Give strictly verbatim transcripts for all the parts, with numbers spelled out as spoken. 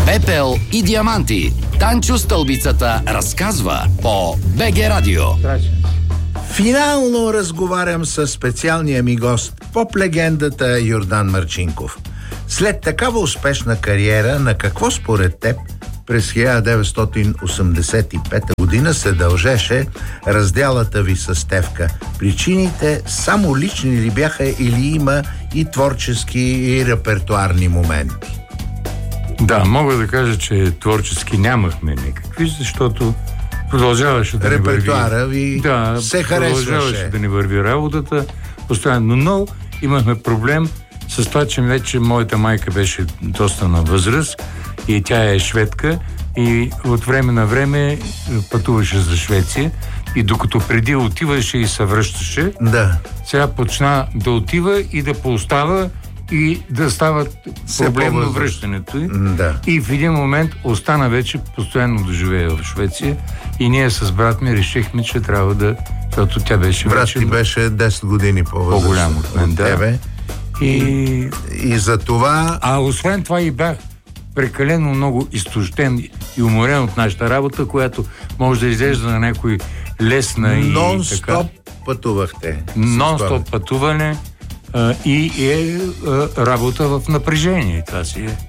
Пепел и диаманти. Танчо Стълбицата разказва по БГ Радио. Финално разговарям с специалния ми гост, поп-легендата Йордан Марчинков. След такава успешна кариера, на какво според теб през хиляда деветстотин осемдесет и пета година се дължеше разделата ви с Стефка? Причините само лични ли бяха или има и творчески и репертуарни моменти? Да, мога да кажа, че творчески нямахме никакви, защото продължаваше да репертуара ни върви... ви да, се харесваше. Продължаваше да ни върви работата постоянно, но имахме проблем с това, че вече моята майка беше доста на възраст и тя е шведка и от време на време пътуваше за Швеция и докато преди отиваше и се връщаше, да. сега почна да отива и да поостава и да става проблемно връщането й. Да. И в един момент остана вече постоянно да живее в Швеция и ние с брат ми решихме, че трябва да... Защото тя беше брат вече... ти беше десет години по-възраст по-голям от мен, да. Тебе. И... и... и за това... А освен това и бях прекалено много изтощен и уморен от нашата работа, която може да изглежда на някой лесна и нон-стоп така. пътувахте. Нон-стоп пътуване а, и е а, работа в напрежение. Това си е.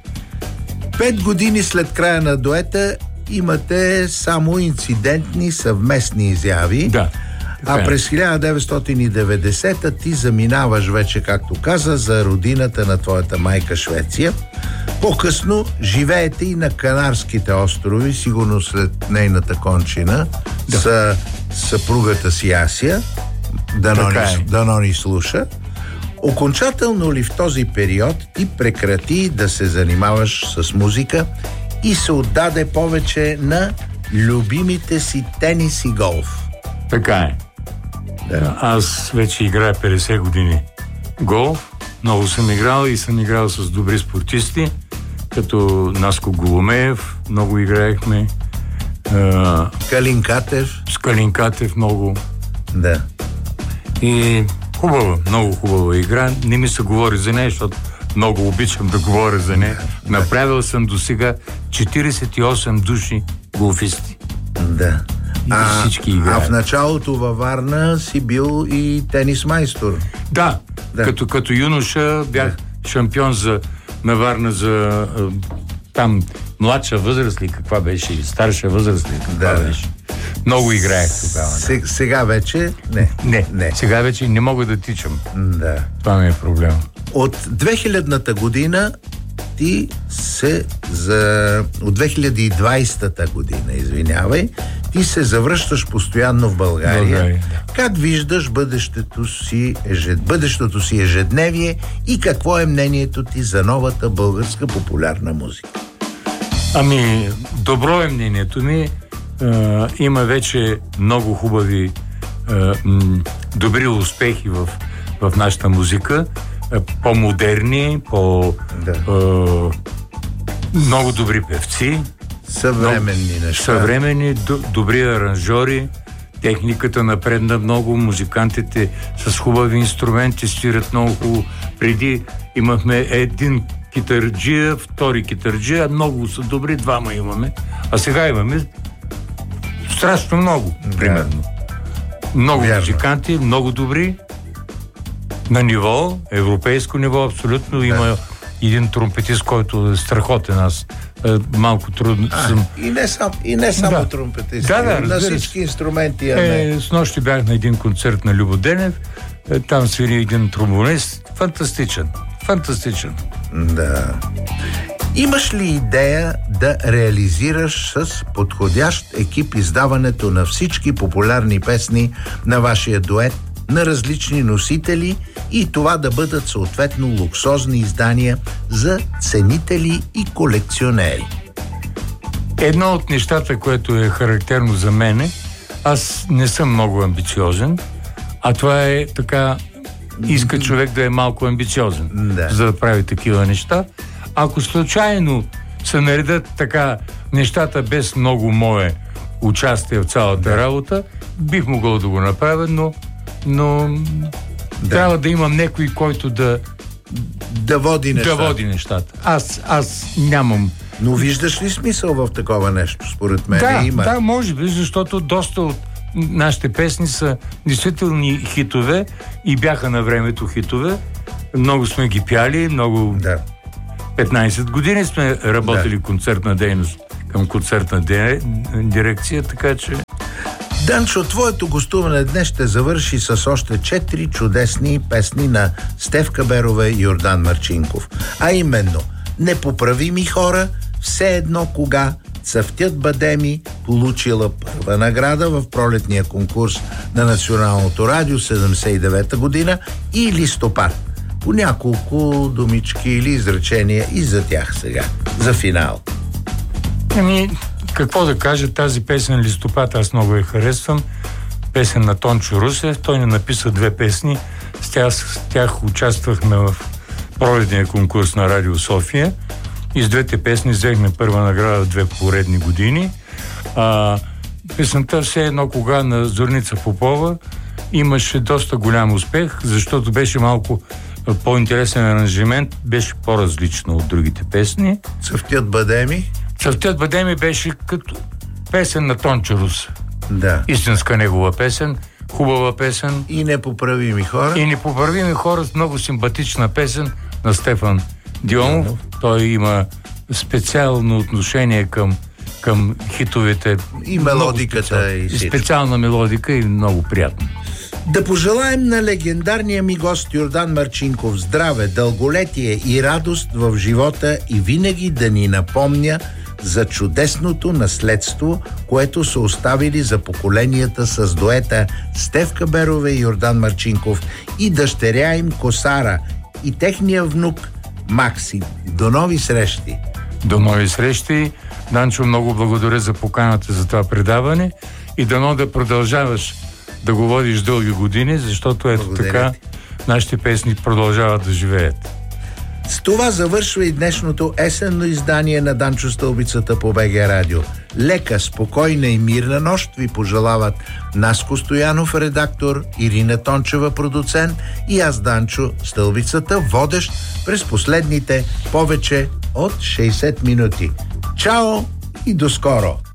Пет години след края на дуета имате само инцидентни съвместни изяви. Да. А през хиляда деветстотин и деветдесета ти заминаваш вече, както каза, за родината на твоята майка Швеция. По-късно живеете и на Канарските острови, сигурно след нейната кончина, да. С съпругата си Асия, дано ни, е. дано ни слуша. Окончателно ли в този период ти прекрати да се занимаваш с музика и се отдаде повече на любимите си тенис и голф? Така е. Да. Аз вече играя петдесет години голф. Много съм играл и съм играл с добри спортисти, като Наско Голомеев, много играехме. А, Калин Катев. С Калин Катев много. Да. И хубава, много хубава игра. Не ми се говори за нея, защото много обичам да говоря за нея. Направил съм до сега четиридесет и осем души голфисти. Да. А, а в началото във Варна си бил и тенис майстор. Да, да. Като, като юноша бях да. шампион за, на Варна за там младша възраст ли каква беше, или старша възраст ли каква да. беше. Много играех тогава. С, сега вече не. не. Не, сега вече не мога да тичам. Да. Това ми е проблем. От две хилядната година ти се за... От две хиляди и двадесета година, извинявай, ти се завръщаш постоянно в България. България да. Как виждаш бъдещето си, ежед... бъдещето си ежедневие и какво е мнението ти за новата българска популярна музика? Ами, добро е мнението ми. Uh, има вече много хубави uh, м- добри успехи в, в нашата музика. Uh, по-модерни, по... Да. Uh, много добри певци. Съвременни много, неща. Съвременни, д- добри аранжори. Техниката напредна много. Музикантите с хубави инструменти свират много хубаво. Преди имахме един китарджия, втори китарджия, много са добри, двама имаме. А сега имаме страшно много, да. примерно. Много Вярно. музиканти, много добри. На ниво, европейско ниво, абсолютно. Да. Има един тромпетист, който е страхотен. Аз малко трудно а, съм... И не, сам, и не само да. тромпетист. Да, да, на всички инструменти. Е, с нощи бях на един концерт на Любо Денев. Е, там свири един тромбонист. Фантастичен. Фантастичен. Да. Имаш ли идея да реализираш с подходящ екип издаването на всички популярни песни на вашия дует на различни носители и това да бъдат съответно луксозни издания за ценители и колекционери? Едно от нещата, което е характерно за мене, аз не съм много амбициозен, а това е така, иска човек да е малко амбициозен, да. за да прави такива неща. Ако случайно се наредят така нещата без много мое участие в цялата да. работа, бих могъл да го направя, но, но да. трябва да имам някой, който да, да води нещата. Да води нещата. Аз, аз нямам... Но виждаш ли смисъл в такова нещо? Според мен да, има. Да, може би, защото доста от нашите песни са действителни хитове и бяха на времето хитове. Много сме ги пяли, много... Да. петнайсет години сме работили да. концертна дейност към концертна дирекция, така че... Данчо, твоето гостуване днес ще завърши с още четири чудесни песни на Стефка Берова и Йордан Марчинков. А именно "Непоправими хора", "Все едно кога", "Цъфтят бадеми", получила първа награда в пролетния конкурс на Националното радио седемдесет и девета година, и "Листопад". По няколко думички или изречения и за тях сега, за финал. Ами, какво да кажа, тази песен "Листопад" аз много я харесвам. Песен на Тончо Русев. Той ни написа две песни. С тях, с тях участвахме в пролетния конкурс на Радио София. И с двете песни взехме първа награда в две поредни години. А, песента "Все едно кога" на Зорница Попова имаше доста голям успех, защото беше малко по-интересен аранжимент, беше по-различно от другите песни. "Цъфтят бадеми"? "Цъфтят бадеми" беше като песен на Тончо Рус. Да. Истинска негова песен, хубава песен. И "Непоправими хора". И "Непоправими хора" с много симпатична песен на Стефан Дионов. Той има специално отношение към, към хитовете. И мелодиката. И, и специална мелодика и много приятно. Да пожелаем на легендарния ми гост Йордан Марчинков здраве, дълголетие и радост в живота и винаги да ни напомня за чудесното наследство, което са оставили за поколенията с дуета Стефка Берова и Йордан Марчинков и дъщеря им Косара и техния внук Максим. До нови срещи! До нови срещи! Данчо, много благодаря за поканата за това предаване и дано да продължаваш да го водиш дълги години, защото ето благодаря така ти. Нашите песни продължават да живеят. С това завършва и днешното есенно издание на Данчо Стълбицата по БГ Радио. Лека, спокойна и мирна нощ ви пожелават Наско Стоянов, редактор, Ирина Тончева, продуцент, и аз, Данчо Стълбицата, водещ през последните повече от шейсет минути. Чао и до скоро!